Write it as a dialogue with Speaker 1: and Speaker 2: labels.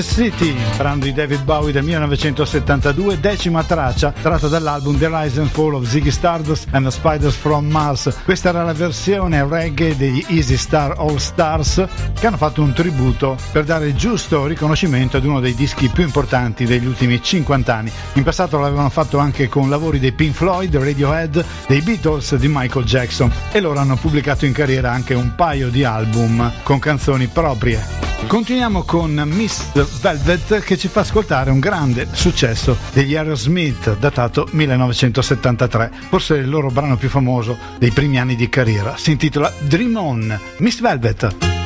Speaker 1: City, brano di David Bowie del 1972, decima traccia tratta dall'album The Rise and Fall of Ziggy Stardust and the Spiders from Mars. Questa era la versione reggae degli Easy Star All Stars, che hanno fatto un tributo per dare il giusto riconoscimento ad uno dei dischi più importanti degli ultimi 50 anni. In passato l'avevano fatto anche con lavori dei Pink Floyd, Radiohead, dei Beatles, di Michael Jackson, e loro hanno pubblicato in carriera anche un paio di album con canzoni proprie. Continuiamo con Miss Velvet, che ci fa ascoltare un grande successo degli Aerosmith, datato 1973, forse il loro brano più famoso dei primi anni di carriera. Si intitola Dream On. Miss Velvet.